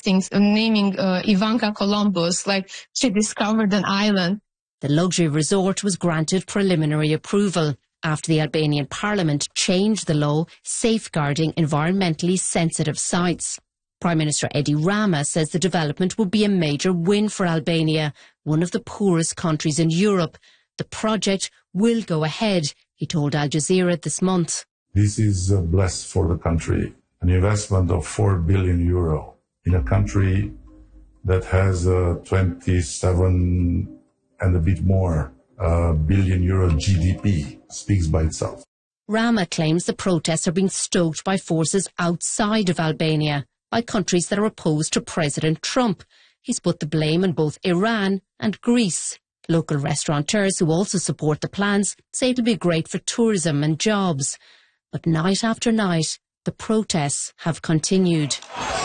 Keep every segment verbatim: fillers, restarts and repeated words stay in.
posting naming uh, Ivanka Columbus, like she discovered an island. The luxury resort was granted preliminary approval after the Albanian parliament changed the law safeguarding environmentally sensitive sites. Prime Minister Edi Rama says the development will be a major win for Albania, one of the poorest countries in Europe. The project will go ahead, he told Al Jazeera this month. This is uh, blessed for the country. An investment of four billion euro in a country that has uh, twenty-seven and a bit more uh, billion euro G D P speaks by itself. Rama claims the protests are being stoked by forces outside of Albania, by countries that are opposed to President Trump. He's put the blame on both Iran and Greece. Local restaurateurs who also support the plans say it'll be great for tourism and jobs. But night after night, the protests have continued.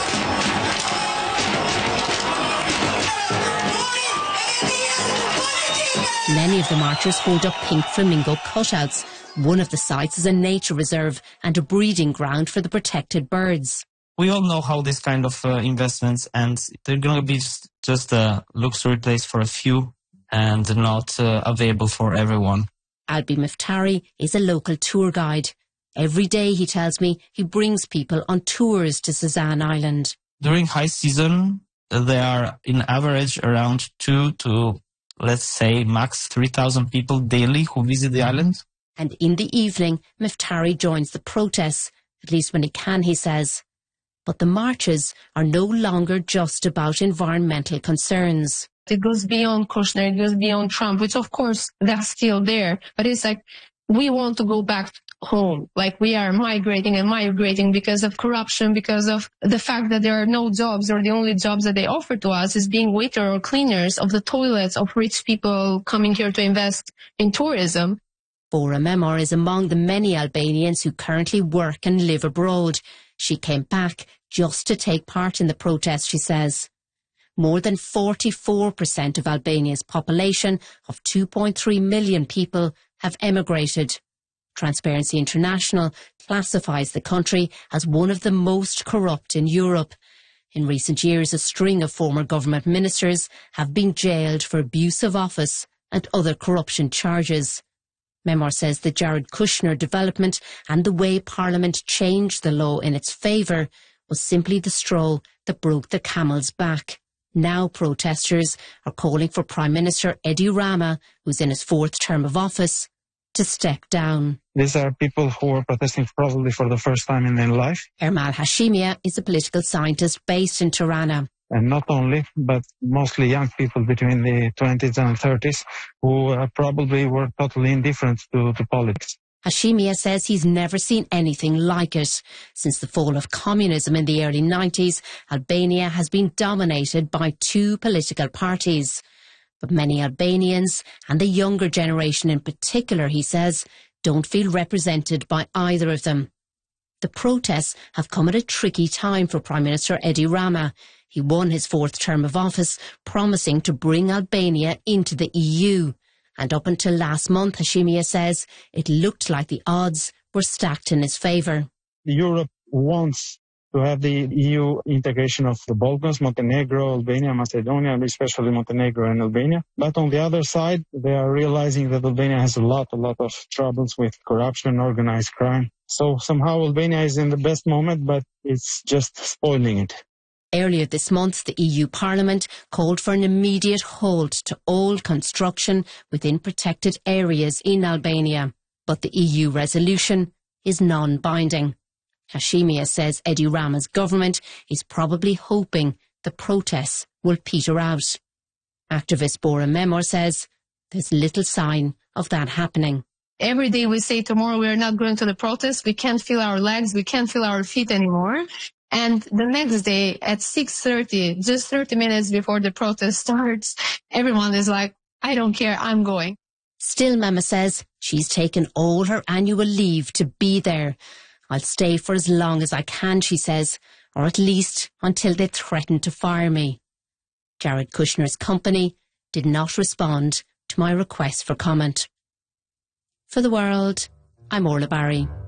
Many of the marchers hold up pink flamingo cutouts. One of the sites is a nature reserve and a breeding ground for the protected birds. We all know how this kind of uh, investments, and they're going to be just, just a luxury place for a few and not uh, available for everyone. Albi Miftari is a local tour guide. Every day, he tells me, he brings people on tours to Sazan Island. During high season, there are in average around two to, let's say, max three thousand people daily who visit the island. And in the evening, Miftari joins the protests, at least when he can, he says. But the marches are no longer just about environmental concerns. It goes beyond Kushner, it goes beyond Trump, which of course that's still there. But it's like, we want to go back home. Like we are migrating and migrating because of corruption, because of the fact that there are no jobs, or the only jobs that they offer to us is being waiter or cleaners of the toilets of rich people coming here to invest in tourism. Bora Memor is among the many Albanians who currently work and live abroad. She came back just to take part in the protest, she says. More than forty-four percent of Albania's population of two point three million people have emigrated. Transparency International classifies the country as one of the most corrupt in Europe. In recent years, a string of former government ministers have been jailed for abuse of office and other corruption charges. Memor says the Jared Kushner development and the way Parliament changed the law in its favour was simply the straw that broke the camel's back. Now protesters are calling for Prime Minister Edi Rama, who's in his fourth term of office, to step down. These are people who are protesting probably for the first time in their life. Ermal Hashimia is a political scientist based in Tirana. And not only, but mostly young people between the twenties and thirties who uh, probably were totally indifferent to, to politics. Hashimia says he's never seen anything like it. Since the fall of communism in the early nineties, Albania has been dominated by two political parties. But many Albanians, and the younger generation in particular, he says, don't feel represented by either of them. The protests have come at a tricky time for Prime Minister Edi Rama. He won his fourth term of office, promising to bring Albania into the E U. And up until last month, Hashimia says, it looked like the odds were stacked in his favour. Europe wants to have the E U integration of the Balkans, Montenegro, Albania, Macedonia, and especially Montenegro and Albania. But on the other side, they are realizing that Albania has a lot, a lot of troubles with corruption, organized crime. So somehow Albania is in the best moment, but it's just spoiling it. Earlier this month, the E U Parliament called for an immediate halt to all construction within protected areas in Albania. But the E U resolution is non-binding. Hashimia says Edi Rama's government is probably hoping the protests will peter out. Activist Bora Memor says there's little sign of that happening. Every day we say tomorrow we are not going to the protest, we can't feel our legs, we can't feel our feet anymore. And the next day at six thirty, just thirty minutes before the protest starts, everyone is like, I don't care, I'm going. Still, Mema says she's taken all her annual leave to be there. I'll stay for as long as I can, she says, or at least until they threaten to fire me. Jared Kushner's company did not respond to my request for comment. For The World, I'm Orla Barry.